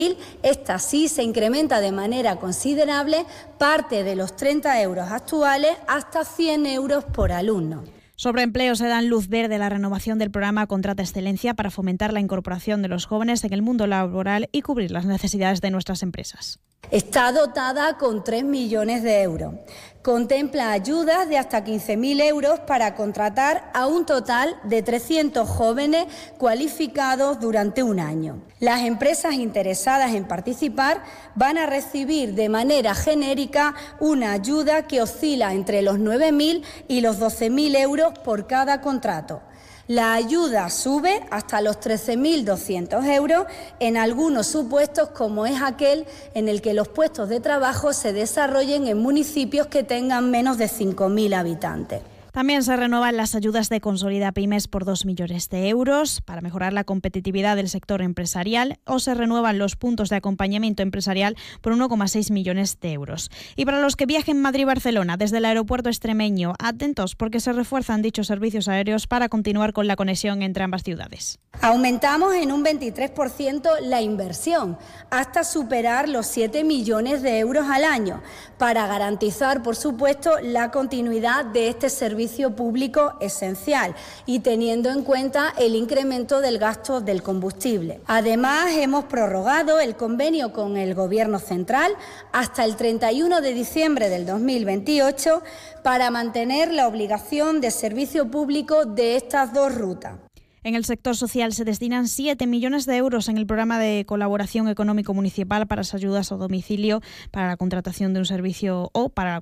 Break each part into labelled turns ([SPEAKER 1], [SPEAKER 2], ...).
[SPEAKER 1] Esta sí se incrementa de manera considerable, parte de los 30 euros actuales hasta 100 euros por alumno.
[SPEAKER 2] Sobre empleo, se dan luz verde a la renovación del programa Contrata Excelencia para fomentar la incorporación de los jóvenes en el mundo laboral y cubrir las necesidades de nuestras empresas.
[SPEAKER 1] Está dotada con 3 millones de euros. Contempla ayudas de hasta 15.000 euros para contratar a un total de 300 jóvenes cualificados durante un año. Las empresas interesadas en participar van a recibir de manera genérica una ayuda que oscila entre los 9.000 y los 12.000 euros por cada contrato. La ayuda sube hasta los 13.200 euros en algunos supuestos, como es aquel en el que los puestos de trabajo se desarrollen en municipios que tengan menos de 5.000 habitantes.
[SPEAKER 2] También se renuevan las ayudas de Consolida Pymes por 2 millones de euros para mejorar la competitividad del sector empresarial, o se renuevan los puntos de acompañamiento empresarial por 1,6 millones de euros. Y para los que viajen Madrid-Barcelona desde el aeropuerto extremeño, atentos porque se refuerzan dichos servicios aéreos para continuar con la conexión entre ambas ciudades.
[SPEAKER 1] Aumentamos en un 23% la inversión, hasta superar los 7 millones de euros al año, para garantizar, por supuesto, la continuidad de este servicio público esencial y teniendo en cuenta el incremento del gasto del combustible. Además, hemos prorrogado el convenio con el Gobierno central hasta el 31 de diciembre del 2028 para mantener la obligación de servicio público de estas dos rutas.
[SPEAKER 2] En el sector social se destinan 7 millones de euros en el programa de colaboración económico municipal para las ayudas a domicilio para la contratación de un servicio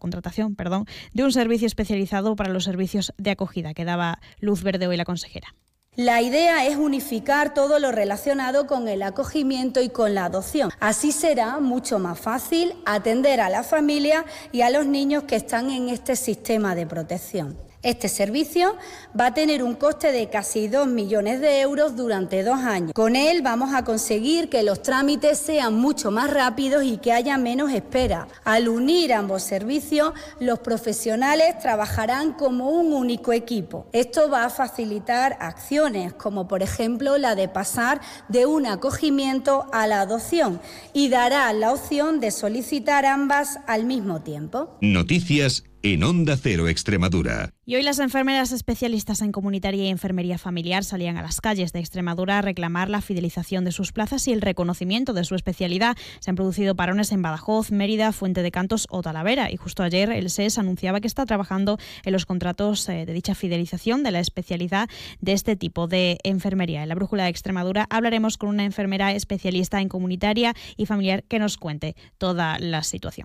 [SPEAKER 2] de un servicio especializado para los servicios de acogida, que daba luz verde hoy la consejera.
[SPEAKER 1] La idea es unificar todo lo relacionado con el acogimiento y con la adopción. Así será mucho más fácil atender a la familia y a los niños que están en este sistema de protección. Este servicio va a tener un coste de casi 2 millones de euros durante 2 años. Con él vamos a conseguir que los trámites sean mucho más rápidos y que haya menos espera. Al unir ambos servicios, los profesionales trabajarán como un único equipo. Esto va a facilitar acciones como, por ejemplo, la de pasar de un acogimiento a la adopción y dará la opción de solicitar ambas al mismo tiempo.
[SPEAKER 3] Noticias en Onda Cero Extremadura.
[SPEAKER 2] Y hoy las enfermeras especialistas en comunitaria y enfermería familiar salían a las calles de Extremadura a reclamar la fidelización de sus plazas y el reconocimiento de su especialidad. Se han producido parones en Badajoz, Mérida, Fuente de Cantos o Talavera, y justo ayer el SES anunciaba que está trabajando en los contratos de dicha fidelización de la especialidad de este tipo de enfermería. En la Brújula de Extremadura hablaremos con una enfermera especialista en comunitaria y familiar que nos cuente toda la situación.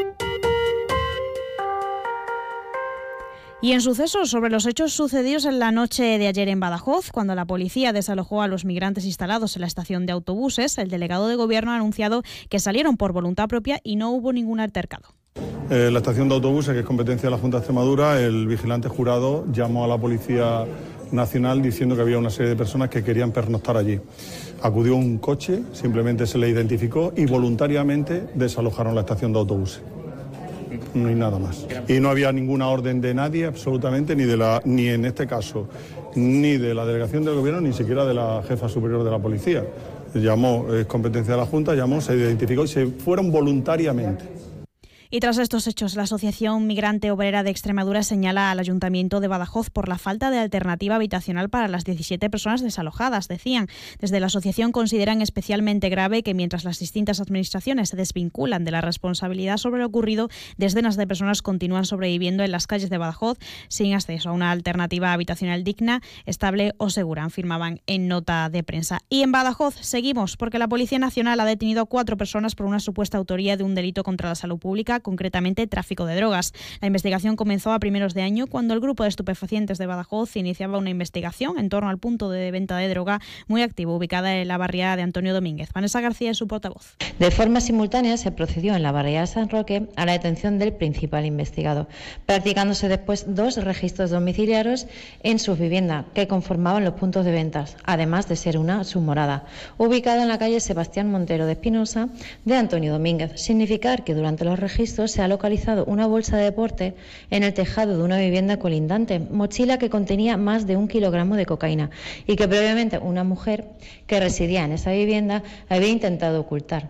[SPEAKER 2] Y en sucesos sobre los hechos sucedidos en la noche de ayer en Badajoz, cuando la policía desalojó a los migrantes instalados en la estación de autobuses, el delegado de Gobierno ha anunciado que salieron por voluntad propia y no hubo ningún altercado.
[SPEAKER 4] La estación de autobuses, que es competencia de la Junta de Extremadura, el vigilante jurado llamó a la Policía Nacional diciendo que había una serie de personas que querían pernoctar allí. Acudió un coche, simplemente se le identificó y voluntariamente desalojaron la estación de autobuses. No hay nada más. Y no había ninguna orden de nadie, absolutamente, ni en este caso, ni de la delegación del Gobierno, ni siquiera de la jefa superior de la policía. Llamó, es competencia de la Junta, llamó, se identificó y se fueron voluntariamente.
[SPEAKER 2] Y tras estos hechos, la Asociación Migrante Obrera de Extremadura señala al Ayuntamiento de Badajoz por la falta de alternativa habitacional para las 17 personas desalojadas. Decían, desde la asociación consideran especialmente grave que mientras las distintas administraciones se desvinculan de la responsabilidad sobre lo ocurrido, decenas de personas continúan sobreviviendo en las calles de Badajoz sin acceso a una alternativa habitacional digna, estable o segura, afirmaban en nota de prensa. Y en Badajoz seguimos porque la Policía Nacional ha detenido a 4 personas por una supuesta autoría de un delito contra la salud pública, concretamente tráfico de drogas. La investigación comenzó a primeros de año cuando el grupo de estupefacientes de Badajoz iniciaba una investigación en torno al punto de venta de droga muy activo ubicada en la barriada de Antonio Domínguez. Vanessa García es su portavoz.
[SPEAKER 5] De forma simultánea se procedió en la barriada de San Roque a la detención del principal investigado, practicándose después 2 registros domiciliarios en sus viviendas que conformaban los puntos de ventas, además de ser una su morada, ubicada en la calle Sebastián Montero de Espinosa de Antonio Domínguez. Significar que durante los registros se ha localizado una bolsa de deporte en el tejado de una vivienda colindante, mochila que contenía más de 1 kilogramo de cocaína y que previamente una mujer que residía en esa vivienda había intentado ocultar.